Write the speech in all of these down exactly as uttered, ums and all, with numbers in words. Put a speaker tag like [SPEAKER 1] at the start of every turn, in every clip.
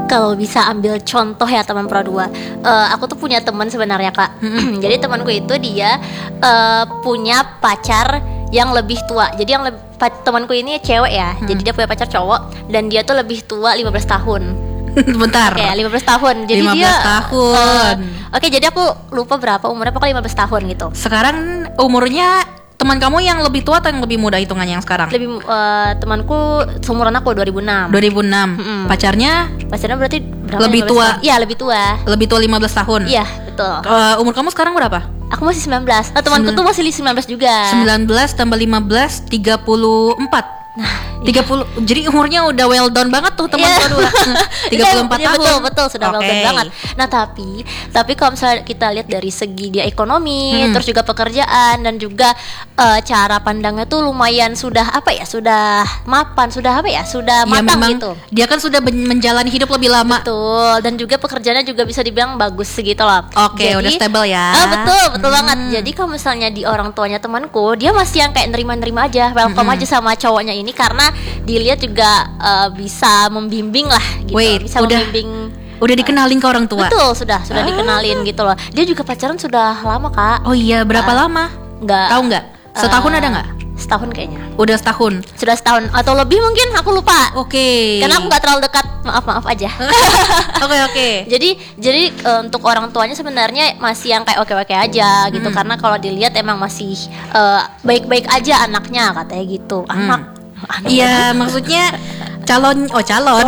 [SPEAKER 1] kalau bisa ambil contoh ya teman Pro dua, uh, aku tuh punya teman sebenarnya Kak. Jadi temanku itu dia uh, punya pacar yang lebih tua. Jadi yang lebih, temanku ini cewek ya. Hmm. Jadi dia punya pacar cowok dan dia tuh lebih tua lima belas tahun.
[SPEAKER 2] Bentar.
[SPEAKER 1] Oke, okay, lima belas tahun. Jadi
[SPEAKER 2] lima belas
[SPEAKER 1] dia
[SPEAKER 2] tahun.
[SPEAKER 1] Uh, Oke, okay, jadi aku lupa berapa umurnya, pokoknya lima belas tahun gitu.
[SPEAKER 2] Sekarang umurnya teman kamu yang lebih tua atau yang lebih muda hitungannya yang sekarang?
[SPEAKER 1] Lebih uh, temanku seumuran aku dua ribu enam.
[SPEAKER 2] dua ribu enam.
[SPEAKER 1] Mm-hmm.
[SPEAKER 2] Pacarnya?
[SPEAKER 1] Pacarnya berarti berapa?
[SPEAKER 2] Lebih tua.
[SPEAKER 1] Iya, lebih tua.
[SPEAKER 2] Lebih tua lima belas tahun.
[SPEAKER 1] Iya, betul.
[SPEAKER 2] Uh, umur kamu sekarang berapa?
[SPEAKER 1] Aku masih sembilan belas. Nah, temanku tuh masih sembilan belas juga.
[SPEAKER 2] sembilan belas tambah lima belas tiga puluh empat. Nah, tiga puluh iya. Jadi umurnya udah well done banget tuh teman yeah. Kedua. tiga puluh empat
[SPEAKER 1] yeah,
[SPEAKER 2] tahun.
[SPEAKER 1] Betul, betul sudah
[SPEAKER 2] okay.
[SPEAKER 1] well done banget. Nah, tapi tapi kalau misalnya kita lihat dari segi dia ekonomi, hmm. terus juga pekerjaan dan juga uh, cara pandangnya tuh lumayan sudah apa ya? Sudah mapan, sudah apa ya? Sudah matang ya, gitu.
[SPEAKER 2] Dia kan sudah menjalani hidup lebih lama.
[SPEAKER 1] Betul, dan juga pekerjaannya juga bisa dibilang bagus segitu loh.
[SPEAKER 2] Oke, okay, udah stable ya.
[SPEAKER 1] Uh, betul, betul
[SPEAKER 2] hmm.
[SPEAKER 1] banget. Jadi kalau misalnya di orang tuanya temanku, dia masih yang kayak nerima-nerima aja, welcome hmm. aja sama cowoknya ini karena dilihat juga uh, bisa membimbing lah gitu.
[SPEAKER 2] Wait,
[SPEAKER 1] bisa
[SPEAKER 2] udah,
[SPEAKER 1] membimbing.
[SPEAKER 2] Udah dikenalin ke orang tua?
[SPEAKER 1] Betul, sudah, sudah
[SPEAKER 2] ah.
[SPEAKER 1] dikenalin gitu loh. Dia juga pacaran sudah lama, Kak.
[SPEAKER 2] Oh iya, berapa uh, lama?
[SPEAKER 1] Enggak.
[SPEAKER 2] Tahu enggak? Setahun uh, ada enggak?
[SPEAKER 1] Setahun kayaknya.
[SPEAKER 2] Udah setahun.
[SPEAKER 1] Sudah setahun atau lebih mungkin, aku lupa.
[SPEAKER 2] Oke. Okay.
[SPEAKER 1] Karena aku enggak terlalu dekat, maaf-maaf aja.
[SPEAKER 2] Oke, oke. Okay, okay.
[SPEAKER 1] Jadi jadi uh, untuk orang tuanya sebenarnya masih yang kayak oke-oke aja gitu, hmm. karena kalau dilihat emang masih uh, baik-baik aja anaknya katanya gitu. Anak
[SPEAKER 2] hmm. Iya, maksudnya calon, oh calon,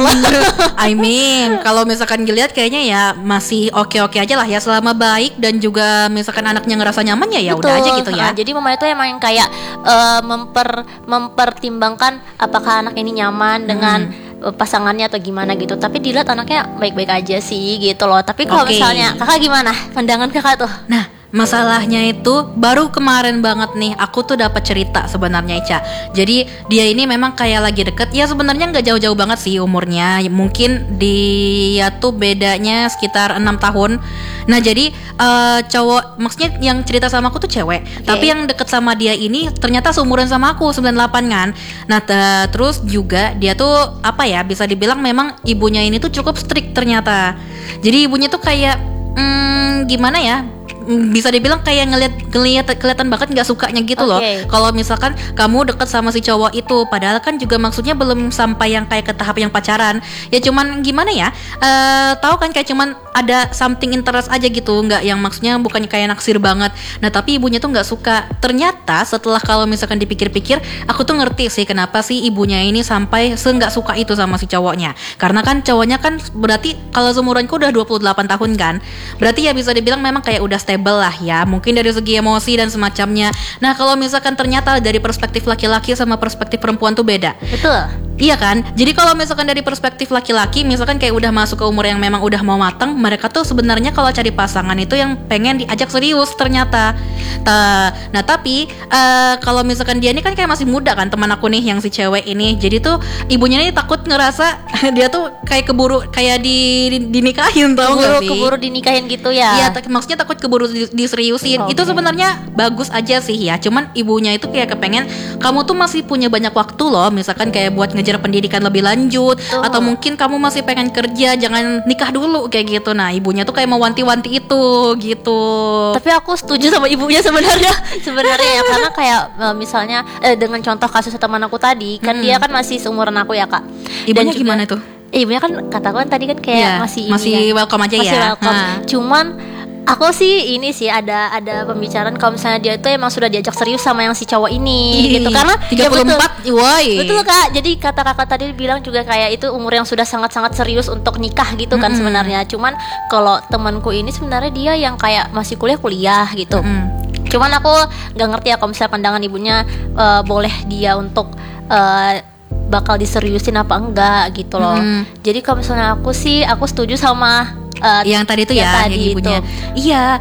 [SPEAKER 2] I mean, kalau misalkan dilihat kayaknya ya masih oke-oke aja lah ya, selama baik dan juga misalkan anaknya ngerasa nyaman ya ya udah aja gitu ya.
[SPEAKER 1] Nah, jadi mama itu emang yang kayak uh, memper mempertimbangkan apakah anak ini nyaman dengan hmm. pasangannya atau gimana gitu. Tapi dilihat anaknya baik-baik aja sih gitu loh. Tapi kalau okay. misalnya kakak gimana pandangan kakak tuh?
[SPEAKER 2] Nah, masalahnya itu baru kemarin banget nih aku tuh dapat cerita sebenarnya Ica. Jadi dia ini memang kayak lagi deket. Ya sebenarnya nggak jauh-jauh banget sih umurnya. Mungkin dia tuh bedanya sekitar enam tahun. Nah jadi uh, cowok, maksudnya yang cerita sama aku tuh cewek. Okay. Tapi yang deket sama dia ini ternyata seumuran sama aku, sembilan puluh delapan kan. Nah t- terus juga dia tuh apa ya, bisa dibilang memang ibunya ini tuh cukup strict ternyata. Jadi ibunya tuh kayak hmm, gimana ya, bisa dibilang kayak ngelihat ngelihat kelihatan banget nggak sukanya gitu loh.
[SPEAKER 1] Okay.
[SPEAKER 2] Kalau misalkan kamu deket sama si cowok itu, padahal kan juga maksudnya belum sampai yang kayak ke tahap yang pacaran. Ya cuman gimana ya? Uh, tahu kan kayak cuman ada something interest aja gitu, nggak yang maksudnya bukannya kayak naksir banget. Nah tapi ibunya tuh nggak suka. Ternyata setelah kalau misalkan dipikir-pikir, aku tuh ngerti sih kenapa sih ibunya ini sampai se-nggak suka itu sama si cowoknya. Karena kan cowoknya kan berarti kalau seumuranku udah dua puluh delapan tahun kan. Berarti ya bisa dibilang memang kayak udah stable lah ya, mungkin dari segi emosi dan semacamnya. Nah kalau misalkan ternyata dari perspektif laki-laki sama perspektif perempuan tuh beda.
[SPEAKER 1] Betul.
[SPEAKER 2] Iya kan? Jadi kalau misalkan dari perspektif laki-laki, misalkan kayak udah masuk ke umur yang memang udah mau matang, mereka tuh sebenarnya kalau cari pasangan itu yang pengen diajak serius ternyata. Ta- nah tapi uh, kalau misalkan dia ini kan kayak masih muda kan, teman aku nih yang si cewek ini. Jadi tuh ibunya ini takut ngerasa dia tuh kayak keburu kayak di, di dinikahin, tau
[SPEAKER 1] keburu,
[SPEAKER 2] gak sih?
[SPEAKER 1] Keburu dinikahin gitu ya?
[SPEAKER 2] Iya, t- maksudnya takut keburu di- diseriusin.
[SPEAKER 1] Okay.
[SPEAKER 2] Itu sebenarnya bagus aja sih ya. Cuman ibunya itu kayak kepengen kamu tuh masih punya banyak waktu loh, misalkan kayak buat ngejar pendidikan lebih lanjut, oh. atau mungkin kamu masih pengen kerja, jangan nikah dulu kayak gitu. Nah ibunya tuh kayak mewanti-wanti itu gitu.
[SPEAKER 1] Tapi aku setuju sama ibunya sebenarnya sebenarnya ya, karena kayak misalnya eh, dengan contoh kasus teman aku tadi kan, hmm. dia kan masih seumuran aku ya Kak.
[SPEAKER 2] Ibunya
[SPEAKER 1] juga,
[SPEAKER 2] gimana tuh?
[SPEAKER 1] Eh, ibunya kan kataku kan tadi kan kayak yeah, masih
[SPEAKER 2] masih
[SPEAKER 1] ini,
[SPEAKER 2] welcome aja
[SPEAKER 1] masih
[SPEAKER 2] ya.
[SPEAKER 1] Welcome. Cuman aku sih ini sih ada ada pembicaraan kalau misalnya dia itu emang sudah diajak serius sama yang si cowok ini. Ih, gitu karena
[SPEAKER 2] tiga puluh empat
[SPEAKER 1] ya
[SPEAKER 2] woi.
[SPEAKER 1] Betul Kak. Jadi kata kakak tadi bilang juga kayak itu umur yang sudah sangat-sangat serius untuk nikah gitu kan, mm-hmm. sebenarnya. Cuman kalau temanku ini sebenarnya dia yang kayak masih kuliah-kuliah gitu. Mm-hmm. Cuman aku nggak ngerti ya kalau misalnya pandangan ibunya uh, boleh dia untuk uh, bakal diseriusin apa enggak gitu loh. Mm-hmm. Jadi kalau misalnya aku sih aku setuju sama Uh,
[SPEAKER 2] yang tadi itu ya,
[SPEAKER 1] tadi
[SPEAKER 2] yang ibunya.
[SPEAKER 1] Itu.
[SPEAKER 2] Iya,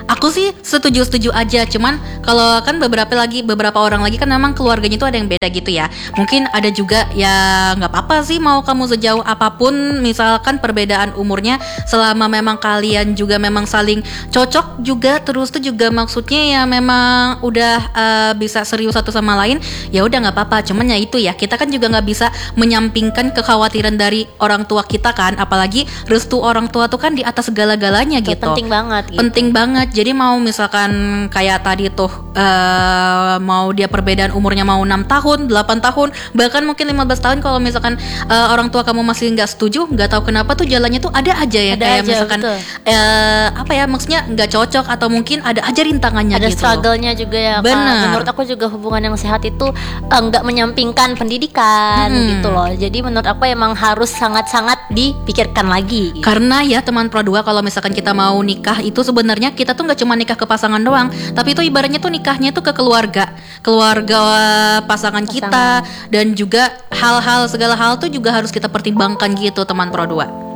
[SPEAKER 2] Aku sih setuju-setuju aja, cuman kalau kan beberapa lagi beberapa orang lagi kan memang keluarganya itu ada yang beda gitu ya. Mungkin ada juga ya nggak apa-apa sih mau kamu sejauh apapun misalkan perbedaan umurnya, selama memang kalian juga memang saling cocok juga, terus tuh juga maksudnya ya memang udah uh, bisa serius satu sama lain, ya udah nggak apa-apa. Cuman ya itu ya, kita kan juga nggak bisa menyampingkan kekhawatiran dari orang tua kita kan, apalagi restu orang tua tuh kan di atas segala-galanya gitu.
[SPEAKER 1] Penting banget gitu.
[SPEAKER 2] Penting banget. Jadi mau misalkan kayak tadi tuh uh, mau dia perbedaan umurnya mau enam tahun, delapan tahun, bahkan mungkin lima belas tahun, kalau misalkan uh, orang tua kamu masih nggak setuju, nggak tahu kenapa tuh jalannya tuh ada aja ya,
[SPEAKER 1] ada
[SPEAKER 2] kayak
[SPEAKER 1] aja,
[SPEAKER 2] misalkan uh, apa ya maksudnya nggak cocok atau mungkin ada aja rintangannya
[SPEAKER 1] ada
[SPEAKER 2] gitu.
[SPEAKER 1] struggle-nya juga ya.
[SPEAKER 2] Benar.
[SPEAKER 1] Menurut aku juga hubungan yang sehat itu uh, nggak menyampingkan pendidikan
[SPEAKER 2] hmm.
[SPEAKER 1] gitu loh. Jadi menurut aku emang harus sangat-sangat dipikirkan lagi gitu.
[SPEAKER 2] Karena ya teman Pro dua, kalau misalkan kita mau nikah itu sebenarnya kita tuh nggak cuma nikah ke pasangan doang, tapi itu ibaratnya tuh nikahnya tuh ke keluarga, keluarga pasangan, pasangan kita, dan juga hal-hal segala hal tuh juga harus kita pertimbangkan gitu teman Pro dua.